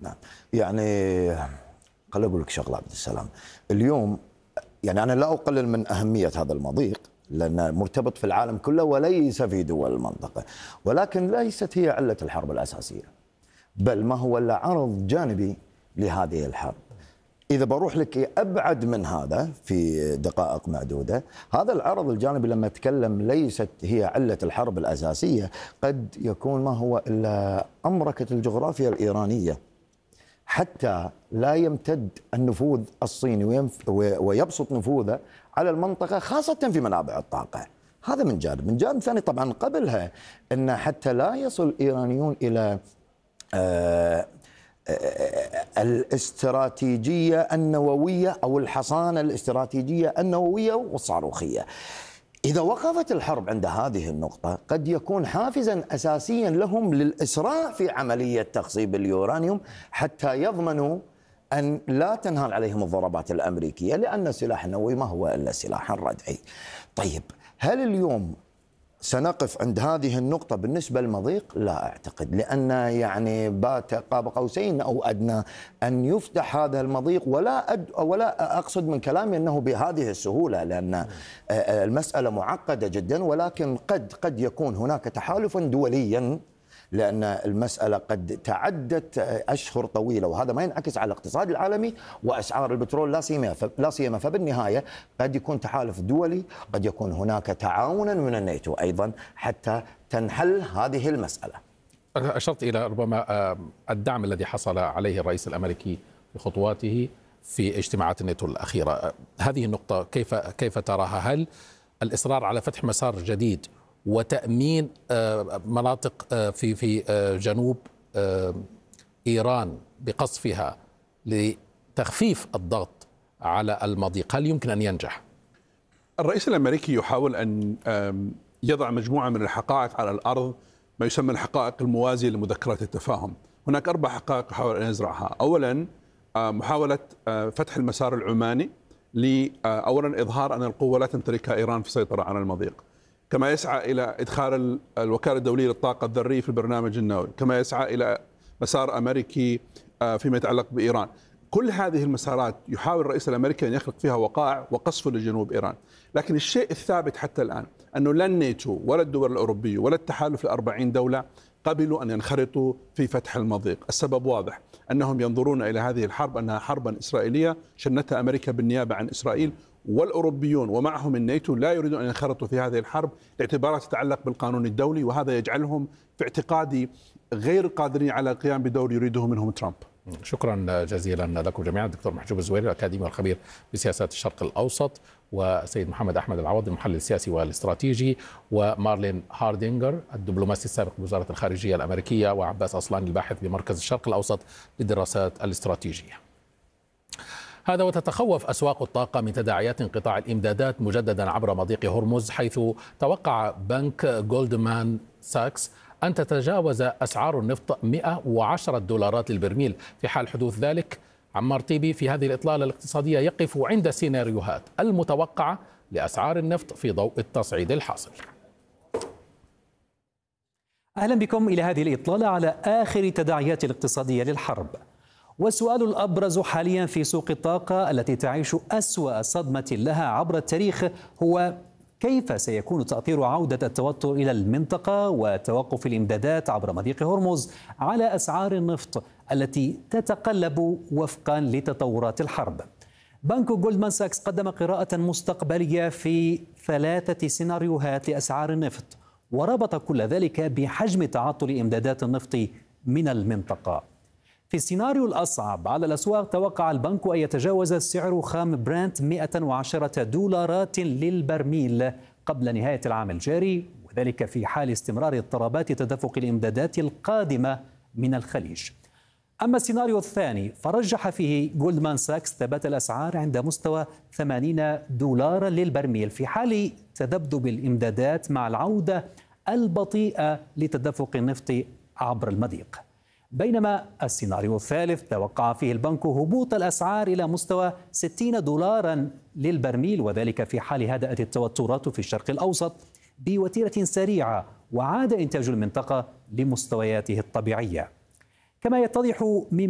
نعم. يعني خليني أقول لك شغلة عبد السلام. اليوم يعني أنا لا أقلل من أهمية هذا المضيق لأنه مرتبط في العالم كله وليس في دول المنطقة، ولكن ليست هي علة الحرب الأساسية، بل ما هو إلا عرض جانبي لهذه الحرب. إذا بروح لك أبعد من هذا في دقائق معدودة، هذا العرض الجانبي لما أتكلم ليست هي علة الحرب الأساسية، قد يكون ما هو إلا أمركة الجغرافيا الإيرانية، حتى لا يمتد النفوذ الصيني ويبسط نفوذه على المنطقة خاصة في منابع الطاقة. هذا من جانب. من جانب ثاني طبعا قبلها أن حتى لا يصل الإيرانيون إلى الاستراتيجية النووية أو الحصانة الاستراتيجية النووية والصاروخية. إذا وقفت الحرب عند هذه النقطة قد يكون حافزا أساسيا لهم للإسراع في عملية تخصيب اليورانيوم حتى يضمنوا أن لا تنهال عليهم الضربات الأمريكية، لأن السلاح النووي ما هو إلا سلاح ردعي. طيب، هل اليوم سنقف عند هذه النقطة بالنسبة للمضيق؟ لا أعتقد، لأن يعني بات قاب قوسين أو أدنى أن يفتح هذا المضيق، ولا أقصد من كلامي أنه بهذه السهولة، لأن المسألة معقدة جدا، ولكن قد يكون هناك تحالفا دوليا، لأن المسألة قد تعدت أشهر طويلة، وهذا ما ينعكس على الاقتصاد العالمي وأسعار البترول لا سيما. فبالنهاية قد يكون تحالف دولي، قد يكون هناك تعاونا من الناتو أيضا حتى تنحل هذه المسألة. أشرت إلى ربما الدعم الذي حصل عليه الرئيس الأمريكي بخطواته في اجتماعات الناتو الأخيرة. هذه النقطة كيف تراها؟ هل الإصرار على فتح مسار جديد وتأمين مناطق في جنوب إيران بقصفها لتخفيف الضغط على المضيق، هل يمكن أن ينجح؟ الرئيس الأمريكي يحاول أن يضع مجموعة من الحقائق على الأرض، ما يسمى الحقائق الموازية لمذكرات التفاهم. هناك 4 حقائق يحاول أن يزرعها. أولا، محاولة فتح المسار العماني أولا إظهار أن القوة لا تمتلكها إيران في السيطرة على المضيق، كما يسعى إلى إدخال الوكالة الدولية للطاقة الذرية في البرنامج النووي، كما يسعى إلى مسار أمريكي فيما يتعلق بإيران. كل هذه المسارات يحاول الرئيس الأمريكي أن يخلق فيها وقائع وقصفه لجنوب إيران. لكن الشيء الثابت حتى الآن أنه لا الناتو ولا الدول الأوروبية ولا التحالف ال40 دولة قبلوا أن ينخرطوا في فتح المضيق. السبب واضح، أنهم ينظرون إلى هذه الحرب أنها حربا إسرائيلية شنتها أمريكا بالنيابة عن إسرائيل، والأوروبيون ومعهم الناتو لا يريدون أن ينخرطوا في هذه الحرب لاعتبارات تتعلق بالقانون الدولي، وهذا يجعلهم في اعتقادي غير قادرين على القيام بدور يريده منهم ترامب. شكرا جزيلا لكم جميعا. الدكتور محجوب الزويري الأكاديمي والخبير بسياسات الشرق الأوسط، وسيد محمد أحمد العوضي المحلل السياسي والاستراتيجي، ومارلين هاردينجر الدبلوماسي السابق بوزارة الخارجية الأمريكية، وعباس أصلان الباحث بمركز الشرق الأوسط للدراسات الاستراتيجية. هذا وتتخوف أسواق الطاقة من تداعيات انقطاع الإمدادات مجددا عبر مضيق هرمز، حيث توقع بنك جولدمان ساكس أن تتجاوز أسعار النفط $110 للبرميل في حال حدوث ذلك. عمار طيبي في هذه الإطلالة الاقتصادية يقف عند السيناريوهات المتوقعة لأسعار النفط في ضوء التصعيد الحاصل. أهلا بكم إلى هذه الإطلالة على آخر تداعيات الاقتصادية للحرب. والسؤال الأبرز حاليا في سوق الطاقة التي تعيش أسوأ صدمة لها عبر التاريخ هو كيف سيكون تأثير عودة التوتر إلى المنطقة وتوقف الإمدادات عبر مضيق هرمز على أسعار النفط التي تتقلب وفقا لتطورات الحرب. بنك جولدمان ساكس قدم قراءة مستقبلية في 3 سيناريوهات لأسعار النفط، وربط كل ذلك بحجم تعطل إمدادات النفط من المنطقة. في السيناريو الأصعب على الأسواق توقع البنك أن يتجاوز سعر خام برنت $110 للبرميل قبل نهاية العام الجاري، وذلك في حال استمرار اضطرابات تدفق الإمدادات القادمة من الخليج. أما السيناريو الثاني فرجح فيه جولدمان ساكس ثبات الأسعار عند مستوى $80 للبرميل في حال تذبذب الإمدادات مع العودة البطيئة لتدفق النفط عبر المضيق. بينما السيناريو الثالث توقع فيه البنك هبوط الأسعار إلى مستوى $60 للبرميل، وذلك في حال هدأت التوترات في الشرق الأوسط بوتيرة سريعة وعاد إنتاج المنطقة لمستوياته الطبيعية. كما يتضح من